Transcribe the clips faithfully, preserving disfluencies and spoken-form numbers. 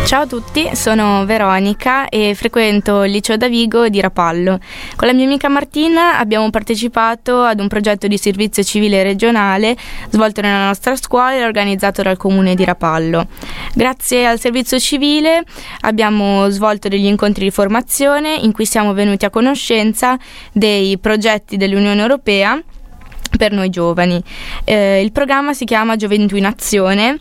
Ciao a tutti, sono Veronica e frequento il liceo Davigo di Rapallo. Con la mia amica Martina abbiamo partecipato ad un progetto di servizio civile regionale svolto nella nostra scuola e organizzato dal comune di Rapallo. Grazie al servizio civile abbiamo svolto degli incontri di formazione in cui siamo venuti a conoscenza dei progetti dell'Unione Europea per noi giovani. Eh, il programma si chiama Gioventù in Azione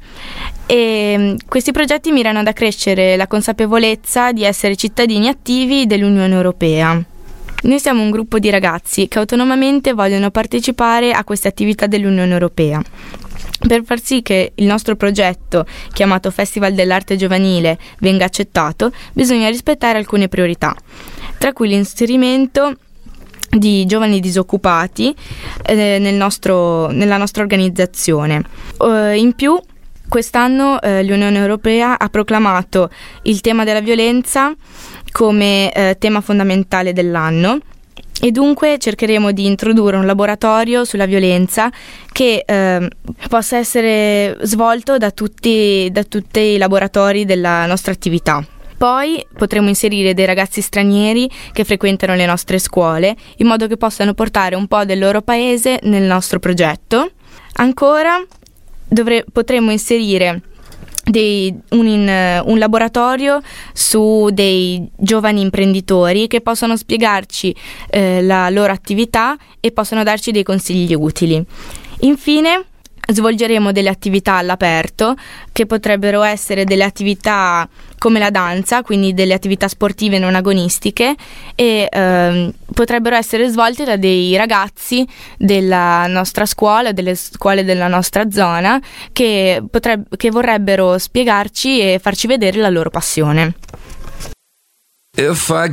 e questi progetti mirano ad accrescere la consapevolezza di essere cittadini attivi dell'Unione Europea. Noi siamo un gruppo di ragazzi che autonomamente vogliono partecipare a queste attività dell'Unione Europea. Per far sì che il nostro progetto, chiamato Festival dell'Arte Giovanile, venga accettato, bisogna rispettare alcune priorità, tra cui l'inserimento di giovani disoccupati eh, nel nostro, nella nostra organizzazione. Uh, in più, quest'anno eh, l'Unione Europea ha proclamato il tema della violenza come eh, tema fondamentale dell'anno e dunque cercheremo di introdurre un laboratorio sulla violenza che eh, possa essere svolto da tutti, da tutti i laboratori della nostra attività. Poi potremo inserire dei ragazzi stranieri che frequentano le nostre scuole, in modo che possano portare un po' del loro paese nel nostro progetto. Ancora dovre- potremo inserire dei, un, in, un laboratorio su dei giovani imprenditori che possono spiegarci eh, la loro attività e possono darci dei consigli utili. Infine, svolgeremo delle attività all'aperto che potrebbero essere delle attività come la danza, quindi delle attività sportive non agonistiche e ehm, potrebbero essere svolte da dei ragazzi della nostra scuola, delle scuole della nostra zona che, potreb- che vorrebbero spiegarci e farci vedere la loro passione. If I